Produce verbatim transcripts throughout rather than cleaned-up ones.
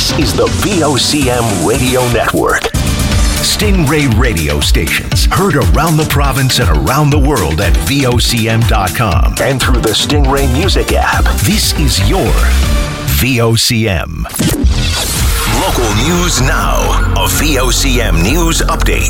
This is the V O C M Radio Network. Stingray radio stations heard around the province and around the world at V O C M dot com and through the Stingray Music app. This is your V O C M. Local news now. A V O C M News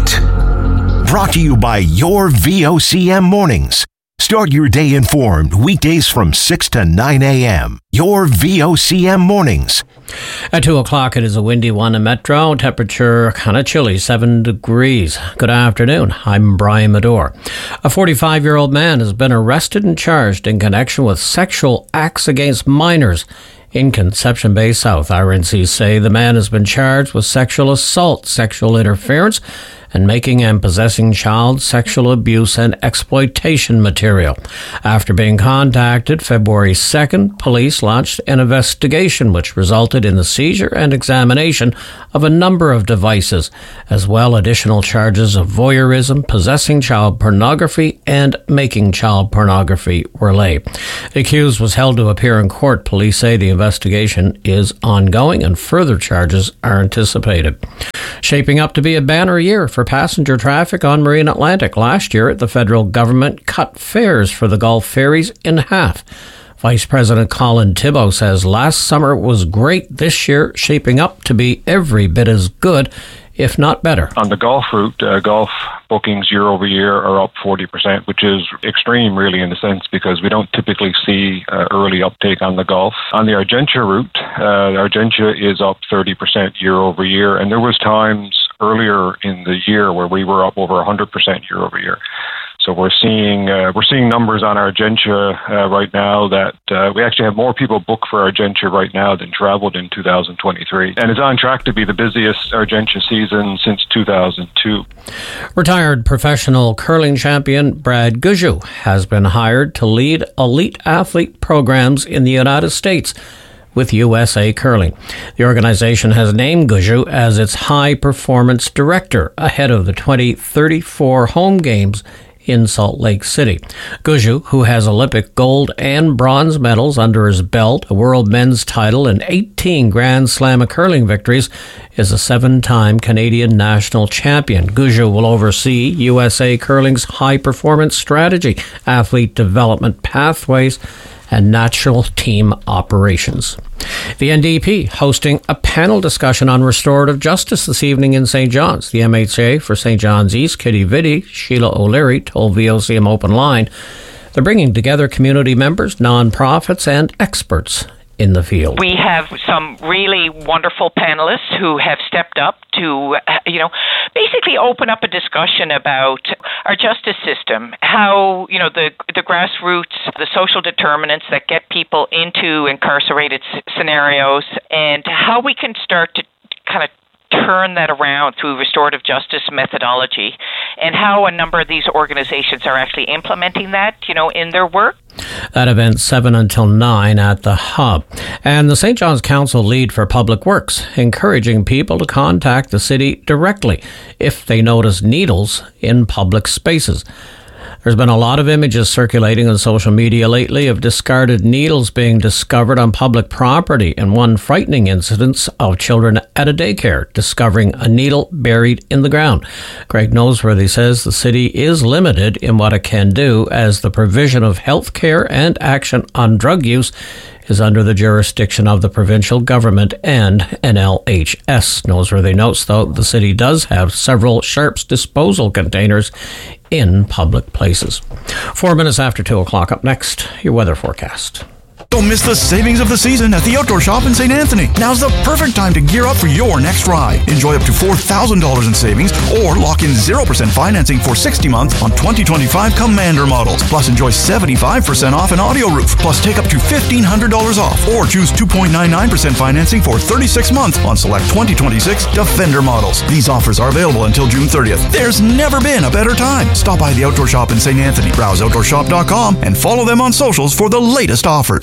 Update. Brought to you by your V O C M Mornings. Start your day informed weekdays from six to nine a.m. Your V O C M Mornings. At two o'clock, it is a windy one in Metro. Temperature kind of chilly, seven degrees. Good afternoon. I'm Brian Medore. A forty-five-year-old man has been arrested and charged in connection with sexual acts against minors in Conception Bay South. R N C say the man has been charged with sexual assault, sexual interference, and making and possessing child sexual abuse and exploitation material. After being contacted February second, police launched an investigation which resulted in the seizure and examination of a number of devices, as well additional charges of voyeurism, possessing child pornography, and making child pornography were laid. The accused was held to appear in court. Police say the investigation is ongoing and further charges are anticipated. Shaping up to be a banner year for passenger traffic on Marine Atlantic. Last year, the federal government cut fares for the Gulf ferries in half. Vice President Colin Thibault says last summer was great. This year, shaping up to be every bit as good, if not better. On the Gulf route, uh, Gulf bookings year over year are up forty percent, which is extreme really in a sense because we don't typically see uh, early uptake on the Gulf. On the Argentia route, uh, Argentia is up thirty percent year over year, and there was times earlier in the year where we were up over one hundred percent year over year. So we're seeing uh, we're seeing numbers on Argentia uh, right now that uh, we actually have more people booked for Argentia right now than traveled in two thousand twenty-three. And it's on track to be the busiest Argentia season since two thousand two. Retired professional curling champion Brad Gushue has been hired to lead elite athlete programs in the United States with U S A Curling. The organization has named Gushue as its high performance director ahead of the twenty thirty-four home games in Salt Lake City. Gushue, who has Olympic gold and bronze medals under his belt, a world men's title, and eighteen Grand Slam curling victories, is a seven-time Canadian national champion. Gushue will oversee U S A Curling's high-performance strategy, athlete development pathways, and natural team operations. The N D P hosting a panel discussion on restorative justice this evening in Saint John's. The M H A for Saint John's East, Kitty Vitti, Sheila O'Leary, told V O C M Open Line they're bringing together community members, nonprofits, and experts in the field. We have some really wonderful panelists who have stepped up to, you know, basically open up a discussion about our justice system, how, you know, the the grassroots, the social determinants that get people into incarcerated s- scenarios, and how we can start to kind of turn that around through restorative justice methodology, and how a number of these organizations are actually implementing that, you know, in their work. That event seven until nine at the Hub. And the Saint John's Council lead for Public Works, encouraging people to contact the city directly if they notice needles in public spaces. There's been a lot of images circulating on social media lately of discarded needles being discovered on public property, and one frightening incident of children at a daycare discovering a needle buried in the ground. Greg Noseworthy says the city is limited in what it can do as the provision of health care and action on drug use is under the jurisdiction of the provincial government and N L H S. Noseworthy notes, though, the city does have several sharps disposal containers in public places. Four minutes after two o'clock. Up next, your weather forecast. Don't miss the savings of the season at the Outdoor Shop in Saint Anthony. Now's the perfect time to gear up for your next ride. Enjoy up to four thousand dollars in savings or lock in zero percent financing for sixty months on twenty twenty-five Commander models. Plus enjoy seventy-five percent off an audio roof. Plus take up to fifteen hundred dollars off or choose two point nine nine percent financing for thirty-six months on select twenty twenty-six Defender models. These offers are available until June thirtieth. There's never been a better time. Stop by the Outdoor Shop in Saint Anthony. Browse outdoor shop dot com and follow them on socials for the latest offers.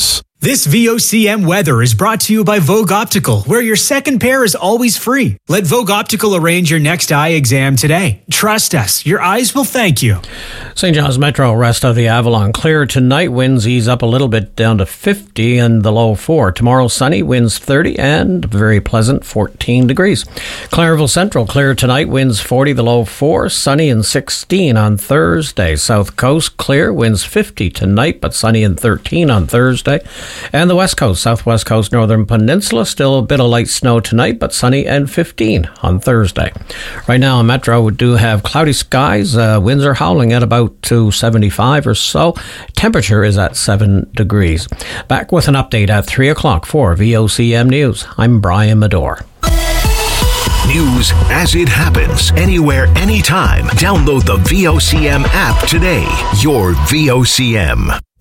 This V O C M weather is brought to you by Vogue Optical, where your second pair is always free. Let Vogue Optical arrange your next eye exam today. Trust us, your eyes will thank you. Saint John's Metro, rest of the Avalon clear tonight. Winds ease up a little bit down to fifty and the low four. Tomorrow sunny, winds thirty and very pleasant fourteen degrees. Clareville Central clear tonight, winds forty, the low four. Sunny and sixteen on Thursday. South Coast clear, winds fifty tonight, but sunny and thirteen on Thursday. And the West Coast, Southwest Coast, Northern Peninsula, still a bit of light snow tonight, but sunny and fifteen on Thursday. Right now in Metro, we do have cloudy skies. Uh, winds are howling at about to seventy-five or so. Temperature is at seven degrees. Back with an update at three o'clock for V O C M News. I'm Brian Medore. News as it happens, anywhere, anytime. Download the V O C M app today. Your V O C M.